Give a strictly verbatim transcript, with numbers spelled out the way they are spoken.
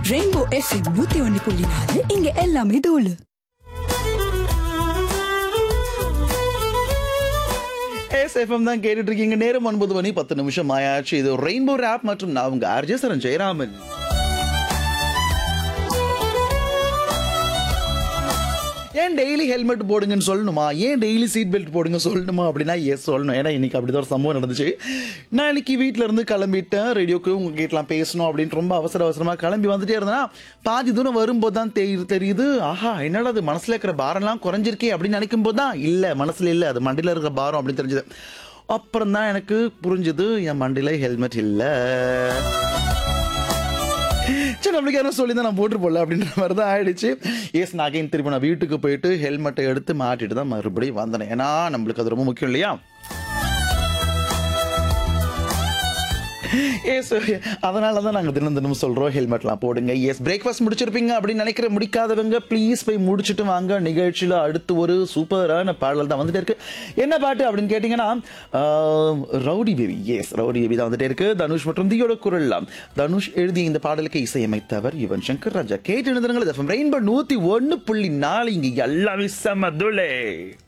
Rainbow FM நூத்தி ஒன்னு புள்ளி நாலு இங்க எல்லாமே தோலு. எஸ்எஃப்எம் தான் கேட்டுட்டு இருக்கீங்க. நேரம் ஒன்பது மணி பத்து நிமிஷம் ஆயாச்சு. இது ரெயின்போ ராப் மற்றும் நான் உங்க ஆர்ஜே சரண் ஜெயராமன். ஏன் டெய்லி ஹெல்மெட் போடுங்கன்னு சொல்லணுமா, ஏன் டெய்லி சீட் பெல்ட் போடுங்க சொல்லணுமா அப்படின்னா எஸ் சொல்லணும். ஏன்னா இன்னைக்கு அப்படிதான் ஒரு சம்பவம் நடந்துச்சு. நான் இன்னைக்கு வீட்டில இருந்து கிளம்பிட்டேன். ரேடியோக்கு உங்க கிட்டலாம் பேசணும் அப்படின்னு ரொம்ப அவசர அவசரமா கிளம்பி வந்துட்டே இருந்தேன்னா பாதி தூரம் வரும்போது தான் தெரி தெரியுது ஆஹா என்னடா அது மனசுல இருக்கிற பாரம்லாம் குறைஞ்சிருக்கே அப்படின்னு நினைக்கும் போது தான் இல்லை மனசுல இல்லை, அது மண்டியில இருக்கிற பாரம் அப்படின்னு தெரிஞ்சது. அப்புறம் தான் எனக்கு புரிஞ்சது என் மண்டியில ஹெல்மெட் இல்லை. சரி நம்மளுக்கு யாரும் சொல்லி தான் நான் போட்டு போடல அப்படின்ற மாதிரி தான் ஆயிடுச்சு. எஸ் நான் அகைன் திருப்பி நான் வீட்டுக்கு போயிட்டு ஹெல்மெட்டை எடுத்து மாட்டிட்டு தான் மறுபடியும் வந்தேன். ஏன்னா நம்மளுக்கு அது ரொம்ப முக்கியம் இல்லையா. எஸ் அதனால தான் நாங்கள் தினம் தினம் சொல்கிறோம் ஹெல்மெட்லாம் போடுங்க. எஸ் பிரேக்ஃபாஸ்ட் முடிச்சிருப்பீங்க அப்படின்னு நினைக்கிற முடிக்காதவங்க ப்ளீஸ் போய் முடிச்சுட்டு வாங்க. நிகழ்ச்சியில் அடுத்து ஒரு சூப்பரான பாடல் தான் வந்துட்டே இருக்கு. என்ன பாட்டு அப்படின்னு கேட்டிங்கன்னா rowdy baby. S rowdy baby தான் வந்துட்டே இருக்கு. தனுஷ் மற்றும் தியோட குரல்லாம். தனுஷ் எழுதிய இந்த பாடலுக்கு இசையமைத்தவர் யுவன் சங்கர் ராஜா. கேட்டு எழுதுங்கள். ரெயின்போ நூற்றி ஒன்று புள்ளி நாலு இங்கே எல்லாமே சமதுலே.